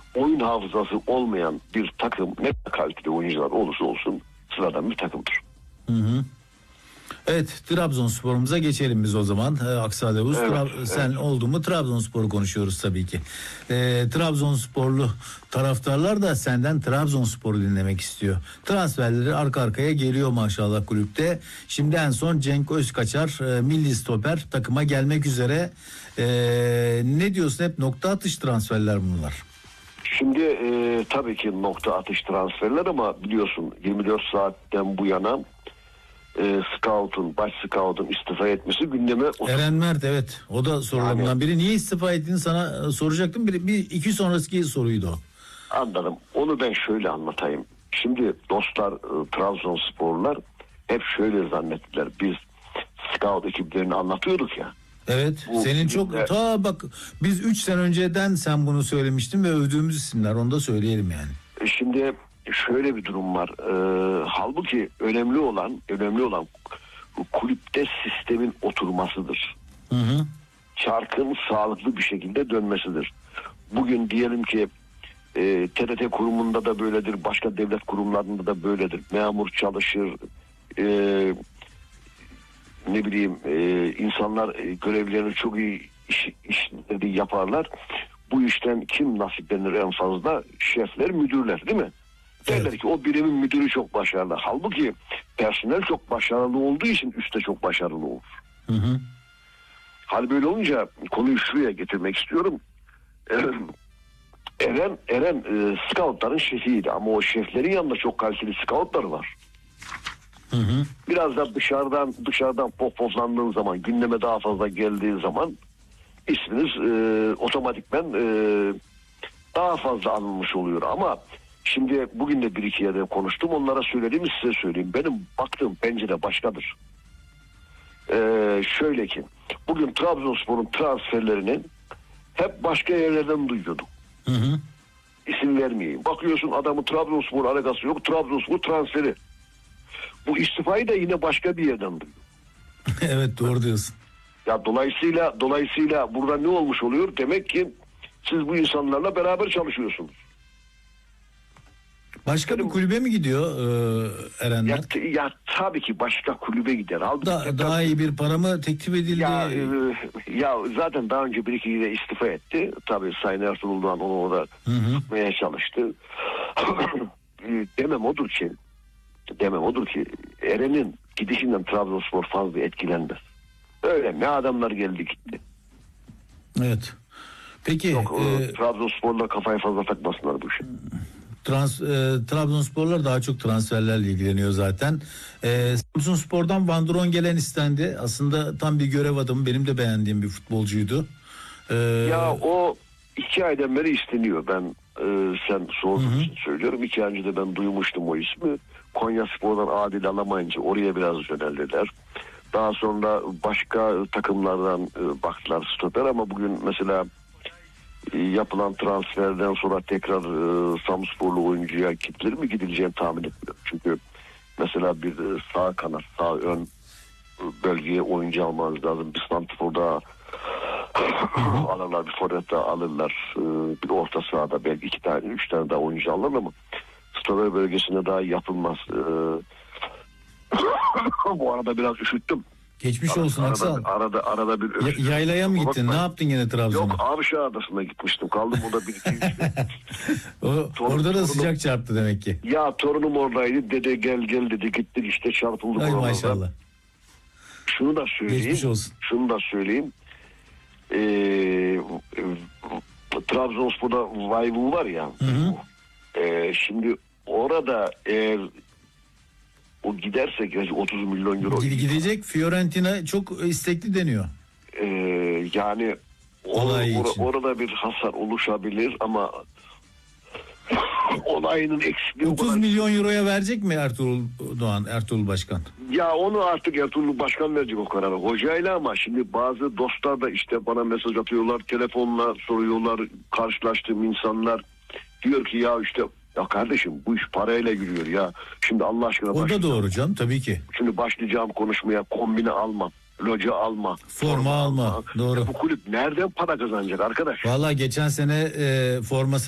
oyun hafızası olmayan bir takım, ne kaliteli oyuncular olursa olsun sıradan bir takımdır. Hı hı. Evet, Trabzonspor'umuza geçelim biz o zaman. Aksal Yavuz, sen oldu mu Trabzonspor'u konuşuyoruz tabii ki. Trabzonsporlu taraftarlar da senden Trabzonspor'u dinlemek istiyor. Transferleri arka arkaya geliyor maşallah kulüpte. Şimdi en son Cenk Özkaçar, milli stoper takıma gelmek üzere. Ne diyorsun, hep nokta atış transferler bunlar? Şimdi tabii ki nokta atış transferler ama biliyorsun 24 saatten bu yana baş scout'un istifa etmesi gündeme oturdu. Eren Mert, evet, o da sorularımdan biri. Niye istifa ettiğini sana soracaktım. İki sonraki soruydu o. Anladım. Onu ben şöyle anlatayım. Şimdi dostlar, Trabzonsporlar hep şöyle zannettiler. Biz scout ekiplerini anlatıyorduk ya. Evet. Senin çok bak, biz 3 sene önceden sen bunu söylemiştin ve övdüğümüz isimler, onu da söyleyelim yani. Şimdi şöyle bir durum var. Halbuki önemli olan kulüpte sistemin oturmasıdır. Hı hı. Çarkın sağlıklı bir şekilde dönmesidir. Bugün diyelim ki TRT kurumunda da böyledir, başka devlet kurumlarında da böyledir. Memur çalışır, insanlar görevlerini çok iyi işleri yaparlar. Bu işten kim nasiplenir en fazla? Şefler, müdürler, değil mi? Derler ki o birimin müdürü çok başarılı. Halbuki personel çok başarılı olduğu için üstte çok başarılı olur. Hı hı. Hal böyle olunca konuyu şuraya getirmek istiyorum. Eren scoutların şefiydi ama o şeflerin yanında çok kaliteli scoutlar var. Hı hı. Biraz da dışarıdan popozlandığın zaman, gündeme daha fazla geldiği zaman isminiz otomatikmen daha fazla anılmış oluyor. Ama şimdi bugün de bir iki yerde konuştum, onlara söylediğimi size söyleyeyim. Benim baktığım pencere başkadır. Şöyle ki, bugün Trabzonspor'un transferlerini hep başka yerlerden duyuyordum. Hı hı. İsim vermeyeyim. Bakıyorsun adamın Trabzonspor alakası yok, Trabzonspor transferi. Bu istifayı da yine başka bir yerden duyuyor. Evet, doğru diyorsun. Ya dolayısıyla burada ne olmuş oluyor? Demek ki siz bu insanlarla beraber çalışıyorsunuz. Başka bir kulübe mi gidiyor Erenler? Ya tabii ki başka kulübe gider. Daha iyi bir para mı teklif edildi? Ya zaten daha önce bir iki yere istifa etti. Tabii Sayın Ertuğrul Doğan onu orada tutmaya çalıştı. Demem odur ki Eren'in gidişinden Trabzonspor fazla etkilenmez. Öyle ne adamlar geldi gitti. Evet. Peki. Trabzonspor'la kafayı fazla takmasınlar bu işe. Trabzonsporlar daha çok transferlerle ilgileniyor zaten. Samsunspor'dan Van Drongelen istendi. Aslında tam bir görev adamı, benim de beğendiğim bir futbolcuydu. Ya o 2 aydan beri isteniyor. Ben sen sorduğun için söylüyorum. 2 ay önce de ben duymuştum o ismi. Konyaspor'dan adil alamayınca oraya biraz yöneldiler. Daha sonra başka takımlardan baktılar stoper ama bugün mesela yapılan transferden sonra tekrar Samsporlu oyuncuya gidilir mi, gidileceğini tahmin etmiyorum. Çünkü mesela bir sağ kanat, sağ ön bölgeye oyuncu almanız lazım. Bir santrforda alırlar, bir forvette alırlar. Bir orta sahada belki 2 tane, 3 tane daha oyuncu alırlar ama stoper bölgesinde daha yapılmaz. Bu arada biraz üşüttüm. Geçmiş olsun Aksal. Arada bir yaylaya mı gittin? Ne yaptın yine Trabzon'a? Yok, Avşa Adası'na gitmiştim. Kaldım orada bir iki gün. Orada da sıcak çarptı demek ki. Ya torunum oradaydı. Dede gel dedi. Gittik işte, çarpıldık. Ay maşallah. Şunu da söyleyeyim. Geçmiş olsun. Trabzonspor'da Vayvu var ya. Şimdi orada eğer o giderse 30 milyon euro gidecek. Fiorentina çok istekli deniyor. Yani orada bir hasar oluşabilir ama olayının eksikliği 30 milyon euroya verecek mi Ertuğrul Başkan? Ya onu artık Ertuğrul Başkan verecek o kararı hocayla, ama şimdi bazı dostlar da işte bana mesaj atıyorlar, telefonla soruyorlar, karşılaştığım insanlar diyor ki ya işte ya kardeşim bu iş parayla yürüyor ya. Şimdi Allah aşkına o da doğru canım, tabii ki. Şimdi başlayacağım konuşmaya, kombine alma, loca alma, forma alma. Doğru. Bu kulüp nereden para kazanacak arkadaş? Vallahi geçen sene forma